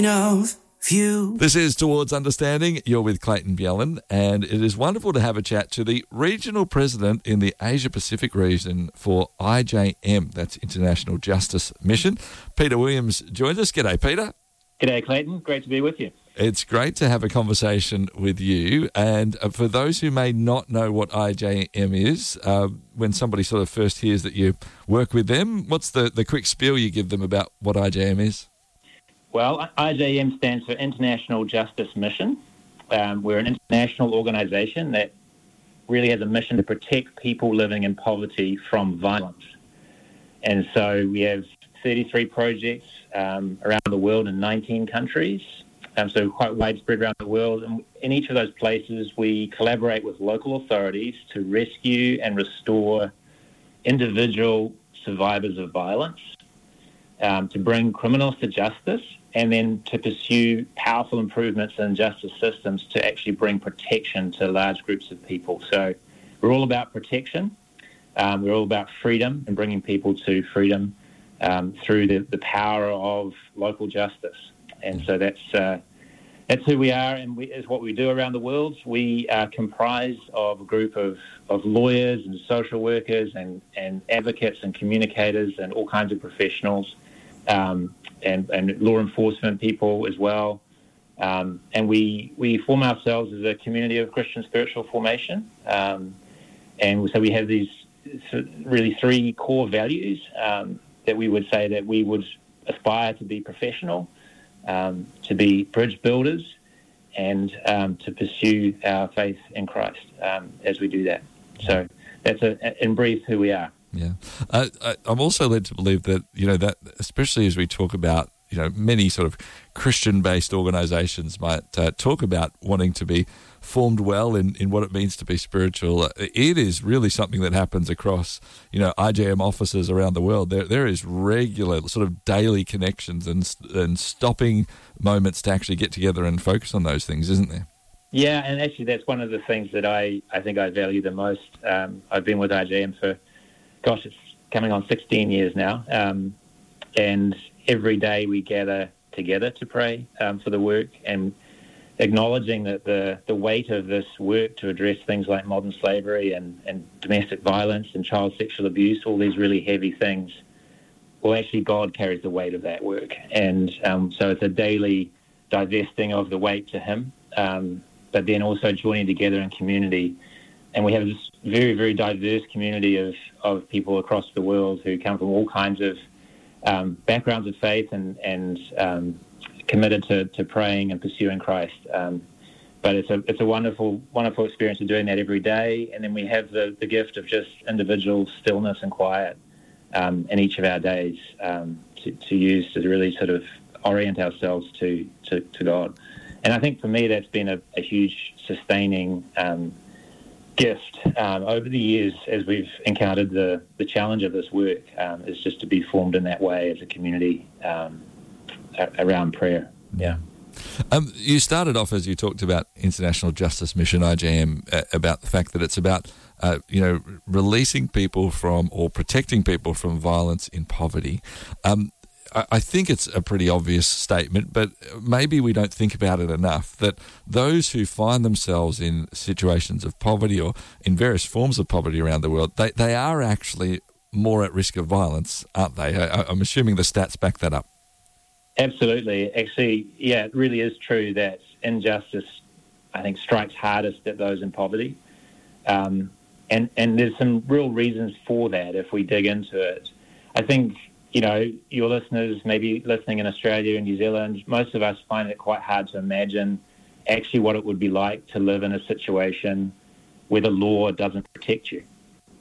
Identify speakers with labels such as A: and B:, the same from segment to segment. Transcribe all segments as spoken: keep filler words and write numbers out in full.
A: of you.
B: This is Towards Understanding. You're with Clayton Bjellan, and it is wonderful to have a chat to the Regional President in the Asia-Pacific region for I J M, that's International Justice Mission. Peter Williams joins us. G'day, Peter.
C: G'day, Clayton. Great to be with you.
B: It's great to have a conversation with you. And uh, for those who may not know what I J M is, uh, when somebody sort of first hears that you work with them, what's the, the quick spiel you give them about what I J M is?
C: Well, I J M stands for International Justice Mission. Um, we're an international organisation that really has a mission to protect people living in poverty from violence. And so we have thirty-three projects um, around the world in nineteen countries, um, so quite widespread around the world. And in each of those places, we collaborate with local authorities to rescue and restore individual survivors of violence, um, to bring criminals to justice, and then to pursue powerful improvements in justice systems to actually bring protection to large groups of people. So we're all about protection. Um, we're all about freedom and bringing people to freedom um, through the, the power of local justice. And so that's uh, that's who we are, and we, is what we do around the world. We are comprised of a group of, of lawyers and social workers and, and advocates and communicators and all kinds of professionals, um, and, and law enforcement people as well. Um, and we, we form ourselves as a community of Christian spiritual formation. Um, and so we have these really three core values um, that we would say that we would aspire to be professional, um, to be bridge builders, and um, to pursue our faith in Christ um, as we do that. So that's, a, in brief, who we are.
B: Yeah. Uh, I, I'm also led to believe that, you know, that especially as we talk about, you know, many sort of Christian-based organisations might uh, talk about wanting to be formed well in, in what it means to be spiritual. It is really something that happens across, you know, I J M offices around the world. There there is regular sort of daily connections and and stopping moments to actually get together and focus on those things, isn't there?
C: Yeah, and actually that's one of the things that I, I think I value the most. Um, I've been with I J M for, gosh, it's coming on sixteen years now. Um, and every day we gather together to pray um, for the work, and acknowledging that the, the weight of this work to address things like modern slavery and, and domestic violence and child sexual abuse, all these really heavy things, well, actually God carries the weight of that work. And um, so it's a daily divesting of the weight to him, um, but then also joining together in community. And we have this very, very diverse community of, of people across the world who come from all kinds of um, backgrounds of faith and, and um, committed to, to praying and pursuing Christ. Um, but it's a it's a wonderful wonderful experience of doing that every day. And then we have the, the gift of just individual stillness and quiet um, in each of our days um, to, to use to really sort of orient ourselves to, to, to God. And I think for me that's been a, a huge sustaining um, gift um, over the years as we've encountered the, the challenge of this work, um, is just to be formed in that way as a community um, around prayer. Yeah.
B: Um, you started off, as you talked about International Justice Mission, I J M, uh, about the fact that it's about, uh, you know, releasing people from or protecting people from violence in poverty. Um, I, I think it's a pretty obvious statement, but maybe we don't think about it enough, that those who find themselves in situations of poverty or in various forms of poverty around the world, they, they are actually more at risk of violence, aren't they? I, I'm assuming the stats back that up.
C: Absolutely. Actually, yeah, it really is true that injustice, I think, strikes hardest at those in poverty. Um, and, and there's some real reasons for that if we dig into it. I think, you know, your listeners, maybe listening in Australia and New Zealand, most of us find it quite hard to imagine actually what it would be like to live in a situation where the law doesn't protect you.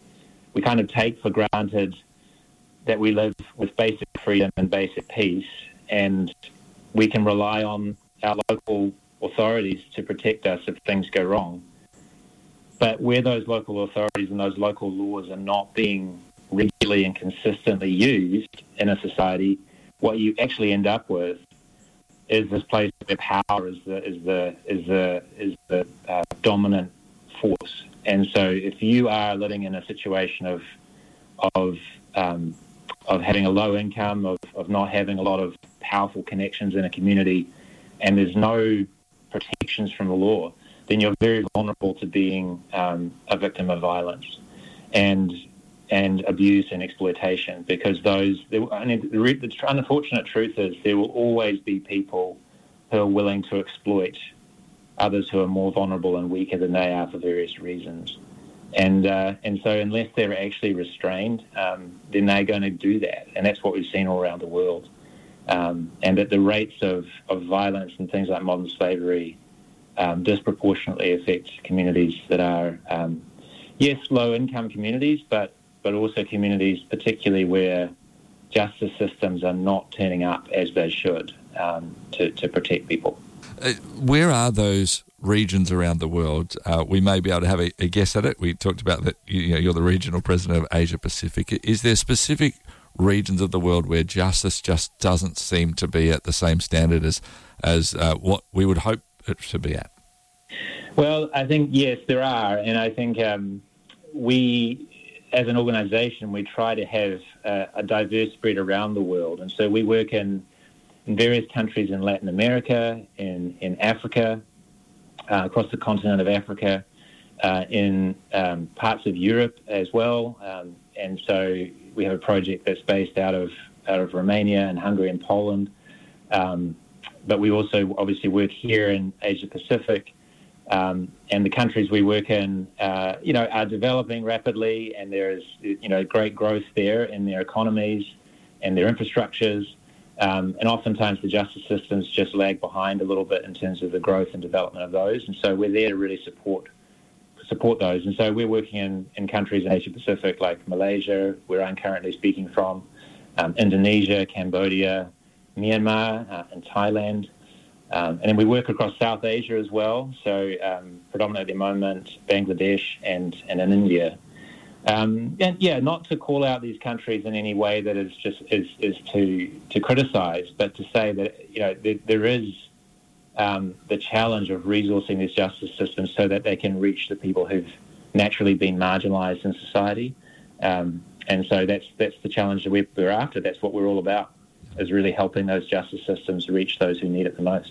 C: We kind of take for granted that we live with basic freedom and basic peace, and we can rely on our local authorities to protect us if things go wrong. But where those local authorities and those local laws are not being regularly and consistently used in a society, what you actually end up with is this place where power is the is the is the is the uh, dominant force. And so, if you are living in a situation of of um, of having a low income, of, of not having a lot of powerful connections in a community and there's no protections from the law, then you're very vulnerable to being um, a victim of violence and and abuse and exploitation, because those, I mean, the, the unfortunate truth is there will always be people who are willing to exploit others who are more vulnerable and weaker than they are for various reasons. And uh, and so unless they're actually restrained, um, then they're going to do that. And that's what we've seen all around the world. Um, and that the rates of, of violence and things like modern slavery um, disproportionately affect communities that are, um, yes, low-income communities, but, but also communities particularly where justice systems are not turning up as they should um, to, to protect people.
B: Uh, where are those regions around the world? Uh, we may be able to have a, a guess at it. We talked about that you, you know, you're the regional president of Asia Pacific. Is there specific regions of the world where justice just doesn't seem to be at the same standard as, as uh, what we would hope it to be at?
C: Well, I think, yes, there are. And I think um, we, as an organisation, we try to have uh, a diverse spread around the world. And so we work in in various countries in Latin America, in, in Africa, uh, across the continent of Africa, uh, in um, parts of Europe as well. Um, and so we have a project that's based out of out of Romania and Hungary and Poland. Um, but we also obviously work here in Asia Pacific. Um, and the countries we work in, uh, you know, are developing rapidly, and there is, you know, great growth there in their economies and their infrastructures. Um, and oftentimes the justice systems just lag behind a little bit in terms of the growth and development of those. And so we're there to really support support those. And so we're working in, in countries in Asia Pacific like Malaysia, where I'm currently speaking from, um, Indonesia, Cambodia, Myanmar, uh, and Thailand. Um, and then we work across South Asia as well, so um, predominantly at the moment Bangladesh and, and in India. Um, and yeah, not to call out these countries in any way that is just is, is to to criticise, but to say that, you know, there, there is um, the challenge of resourcing these justice systems so that they can reach the people who've naturally been marginalised in society. Um, and so that's that's the challenge that we're, we're after. That's what we're all about, is really helping those justice systems reach those who need it the most.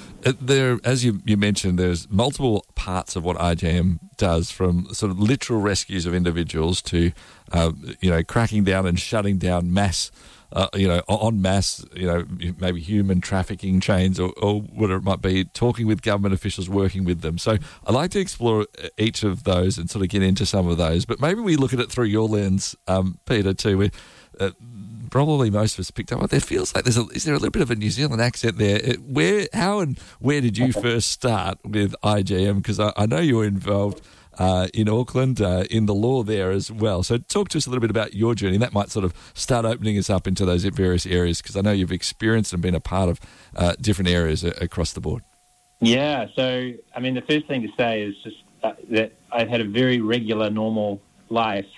B: There, as you, you mentioned, there's multiple parts of what I J M does, from sort of literal rescues of individuals to, uh, you know, cracking down and shutting down mass, uh, you know, en masse, you know, maybe human trafficking chains or, or whatever it might be, talking with government officials, working with them. So I'd like to explore each of those and sort of get into some of those. But maybe we look at it through your lens, um, Peter, too. Where, uh, probably most of us picked up. There feels like there's a, is there a little bit of a New Zealand accent there? It, where, how, and where did you first start with I J M? Because I, I know you were involved uh, in Auckland uh, in the law there as well. So talk to us a little bit about your journey. That might sort of start opening us up into those various areas, because I know you've experienced and been a part of uh, different areas a, across the board.
C: Yeah. So I mean, the first thing to say is just uh, that I've had a very regular, normal life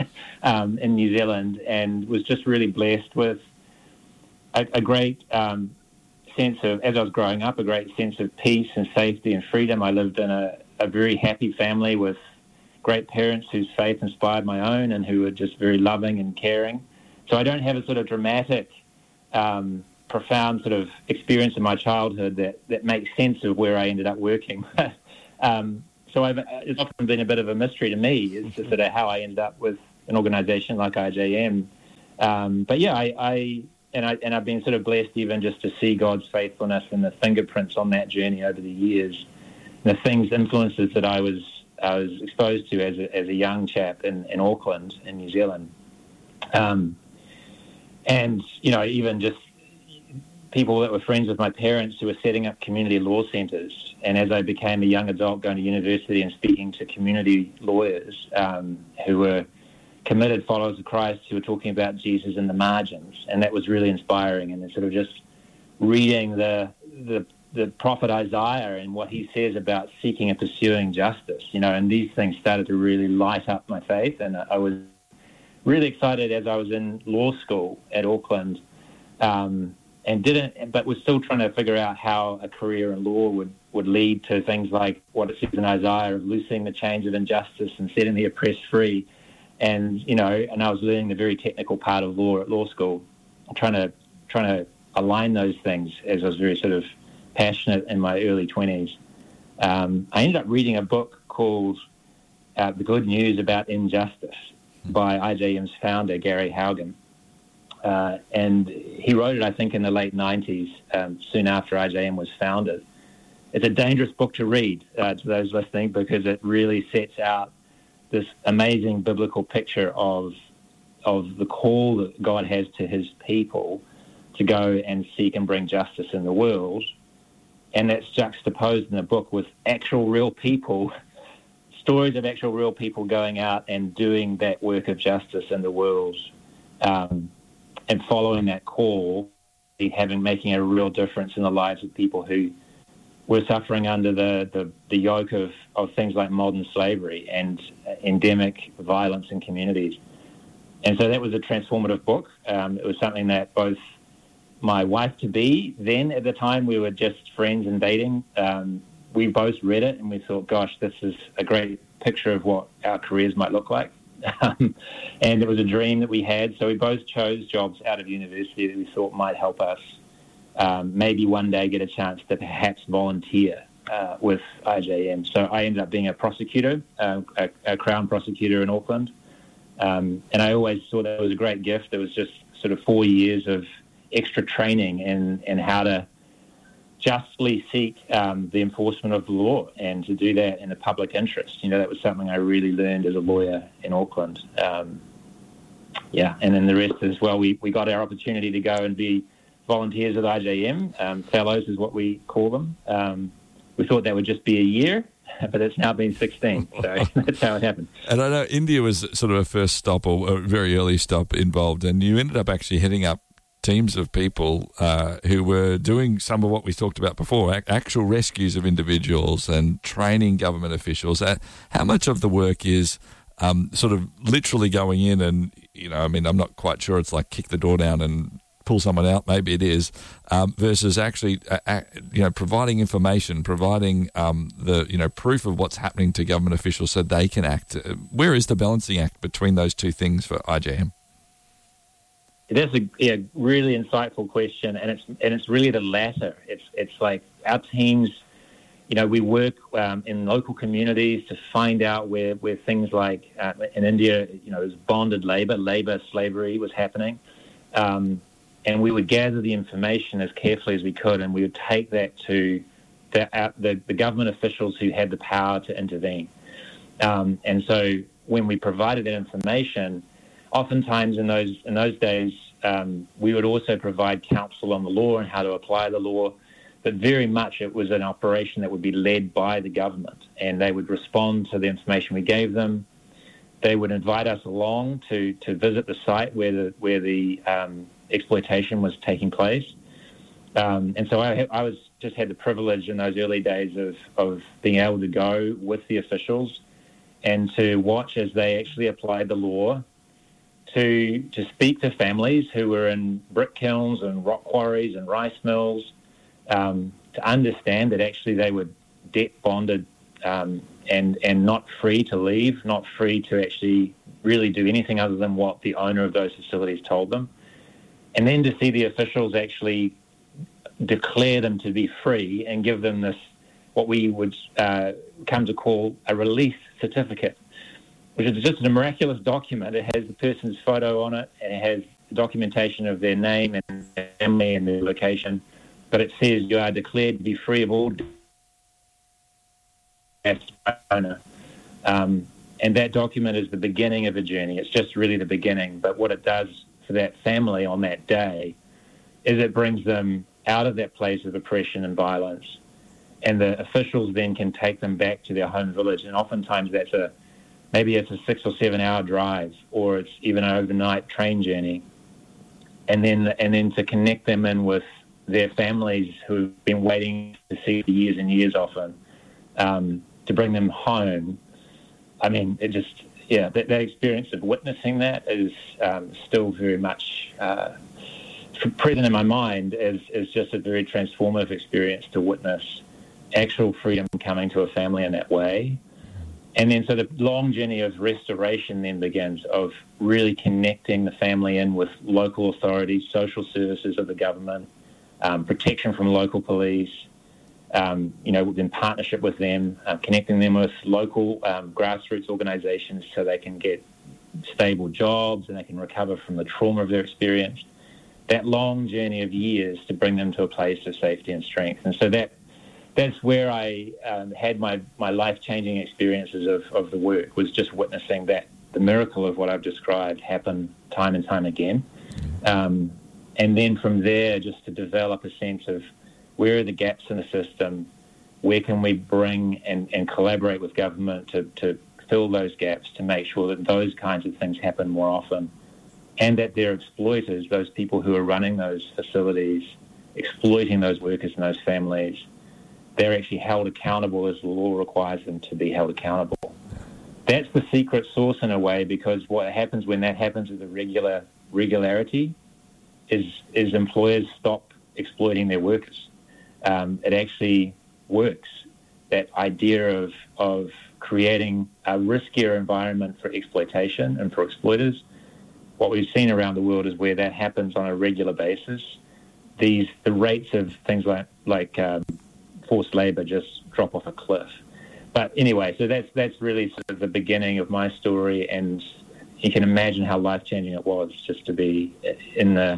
C: um, in New Zealand, and was just really blessed with a, a great um, sense of, as I was growing up, a great sense of peace and safety and freedom. I lived in a, a very happy family with great parents whose faith inspired my own and who were just very loving and caring. So I don't have a sort of dramatic, um, profound sort of experience in my childhood that, that makes sense of where I ended up working. um, So I've, it's often been a bit of a mystery to me as to sort of how I ended up with an organisation like I J M. Um, but yeah, I, I and I and I've been sort of blessed even just to see God's faithfulness and the fingerprints on that journey over the years, the things, influences that I was I was exposed to as a, as a young chap in, in Auckland in New Zealand, um, and you know, even just people that were friends with my parents who were setting up community law centres. And as I became a young adult going to university and speaking to community lawyers um, who were committed followers of Christ, who were talking about Jesus in the margins. And that was really inspiring. And sort of just reading the, the, the prophet Isaiah and what he says about seeking and pursuing justice, you know, and these things started to really light up my faith. And I was really excited as I was in law school at Auckland, um, and didn't, but was still trying to figure out how a career in law would, would lead to things like what it says in Isaiah of loosening the chains of injustice and setting the oppressed free. And, you know, and I was learning the very technical part of law at law school, trying to trying to align those things as I was very sort of passionate in my early twenties. Um, I ended up reading a book called uh, The Good News About Injustice by I J M's founder, Gary Haugen. Uh, and he wrote it, I think, in the late nineties, um, soon after I J M was founded. It's a dangerous book to read uh, to those listening because it really sets out this amazing biblical picture of of the call that God has to his people to go and seek and bring justice in the world. And that's juxtaposed in the book with actual real people, stories of actual real people going out and doing that work of justice in the world, um, and following that call, having making a real difference in the lives of people who were suffering under the, the, the yoke of, of things like modern slavery and endemic violence in communities. And so that was a transformative book. Um, it was something that both my wife-to-be, then at the time we were just friends and dating, um, we both read it and we thought, gosh, this is a great picture of what our careers might look like. Um, and it was a dream that we had. So we both chose jobs out of university that we thought might help us um, maybe one day get a chance to perhaps volunteer uh, with I J M. So I ended up being a prosecutor, uh, a, a Crown prosecutor in Auckland. Um, and I always thought that was a great gift. It was just sort of four years of extra training in, in how to justly seek um, the enforcement of the law and to do that in the public interest. You know, that was something I really learned as a lawyer in Auckland. Um, yeah, and then the rest as well, we, we got our opportunity to go and be volunteers at I J M. Um, fellows is what we call them. Um, we thought that would just be a year, but it's now been sixteen, so that's how it happened.
B: And I know India was sort of a first stop or a very early stop involved, and you ended up actually heading up teams of people uh, who were doing some of what we talked about before, ac- actual rescues of individuals and training government officials. Uh, how much of the work is um, sort of literally going in and, you know, I mean, I'm not quite sure it's like kick the door down and pull someone out, maybe it is, um, versus actually, uh, uh, you know, providing information, providing um, the, you know, proof of what's happening to government officials so they can act. Uh, where is the balancing act between those two things for I J M?
C: That's a yeah, really insightful question, and it's and it's really the latter. It's it's like our teams, you know, we work um, in local communities to find out where, where things like uh, in India, you know, there's bonded labor, labor slavery was happening, um, and we would gather the information as carefully as we could, and we would take that to the uh, the, the government officials who had the power to intervene, um, and so when we provided that information, oftentimes in those in those days, um, we would also provide counsel on the law and how to apply the law, but very much it was an operation that would be led by the government, and they would respond to the information we gave them. They would invite us along to, to visit the site where the where the um, exploitation was taking place, um, and so I, I was just had the privilege in those early days of, of being able to go with the officials and to watch as they actually applied the law. To, to speak to families who were in brick kilns and rock quarries and rice mills, um, to understand that actually they were debt bonded um, and and not free to leave, not free to actually really do anything other than what the owner of those facilities told them. And then to see the officials actually declare them to be free and give them this, what we would uh, come to call a release certificate, which is just a miraculous document. It has the person's photo on it, and it has documentation of their name and their family and their location. But it says you are declared to be free of all debt owner. Um, and that document is the beginning of a journey. It's just really the beginning. But what it does for that family on that day is it brings them out of that place of oppression and violence. And the officials then can take them back to their home village. And oftentimes that's a Maybe it's a six or seven hour drive, or it's even an overnight train journey. And then and then to connect them in with their families who've been waiting to see for years and years often, um, to bring them home. I mean, it just, yeah, that, that experience of witnessing that is um, still very much uh, present in my mind as, as just a very transformative experience to witness actual freedom coming to a family in that way. And then so the long journey of restoration then begins, of really connecting the family in with local authorities, social services of the government, um, protection from local police, um, you know, in partnership with them, uh, connecting them with local um, grassroots organisations so they can get stable jobs and they can recover from the trauma of their experience. That long journey of years to bring them to a place of safety and strength. And so that that's where I um, had my, my life-changing experiences of, of the work, was just witnessing that the miracle of what I've described happen time and time again. Um, and then from there, just to develop a sense of where are the gaps in the system, where can we bring and, and collaborate with government to, to fill those gaps, to make sure that those kinds of things happen more often, and that their exploiters, those people who are running those facilities, exploiting those workers and those families, they're actually held accountable as the law requires them to be held accountable. That's the secret sauce in a way, because what happens when that happens with a regular regularity is is employers stop exploiting their workers. Um, it actually works. That idea of of creating a riskier environment for exploitation and for exploiters, what we've seen around the world is where that happens on a regular basis, these the rates of things like like um, forced labour just drop off a cliff. But anyway, so that's that's really sort of the beginning of my story, and you can imagine how life-changing it was just to be in the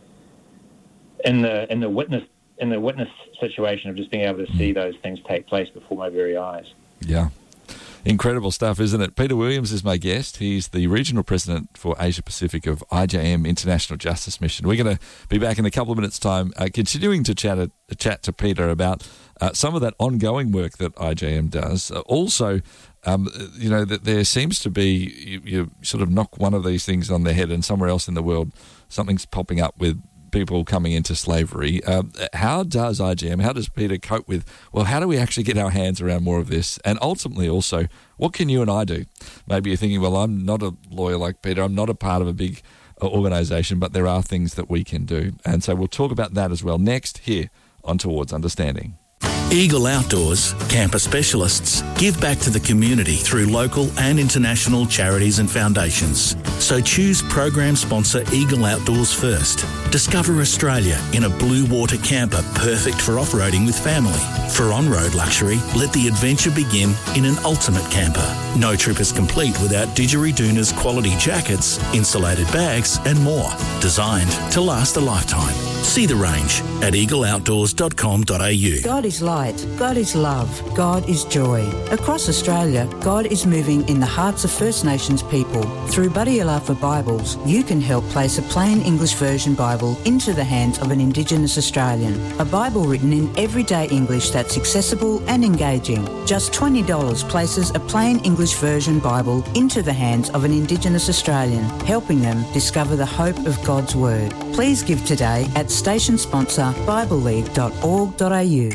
C: in the in the witness in the witness situation of just being able to see those things take place before my very eyes.
B: Yeah. Incredible stuff, isn't it? Peter Williams is my guest. He's the Regional President for Asia Pacific of I J M International Justice Mission. We're going to be back in a couple of minutes' time, uh, continuing to chat, a, chat to Peter about uh, some of that ongoing work that I J M does. Uh, also, um, you know, that there seems to be, you, you sort of knock one of these things on the head and somewhere else in the world, something's popping up with people coming into slavery. Um, how does I J M, how does Peter cope with, well, how do we actually get our hands around more of this? And ultimately also, what can you and I do? Maybe you're thinking, well, I'm not a lawyer like Peter, I'm not a part of a big uh, organisation, but there are things that we can do. And so we'll talk about that as well next here on Towards Understanding.
A: Eagle Outdoors, camper specialists, give back to the community through local and international charities and foundations. So choose program sponsor Eagle Outdoors first. Discover Australia in a blue water camper perfect for off-roading with family. For on-road luxury, let the adventure begin in an ultimate camper. No trip is complete without Didgeridoon's quality jackets, insulated bags and more. Designed to last a lifetime. See the range at eagle outdoors dot com dot a u.
D: God is light, God is love, God is joy. Across Australia, God is moving in the hearts of First Nations people. Through Buddy Alafa Bibles, you can help place a plain English version Bible into the hands of an Indigenous Australian. A Bible written in everyday English that's accessible and engaging. Just twenty dollars places a plain English version Bible into the hands of an Indigenous Australian, helping them discover the hope of God's Word. Please give today at station sponsor bible league dot org dot a u.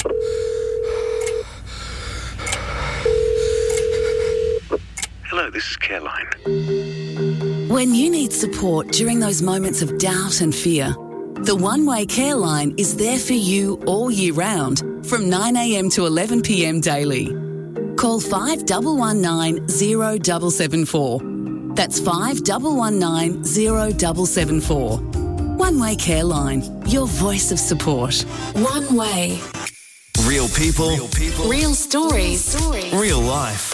E: Hello, this is Caroline.
F: When you need support during those moments of doubt and fear, the One Way Care Line is there for you all year round from nine a m to eleven p m daily. Call five one one nine zero seven seven four. That's five one one nine zero seven seven four. One Way Care Line, your voice of support. One Way.
E: Real people,
F: Real stories.
E: real life.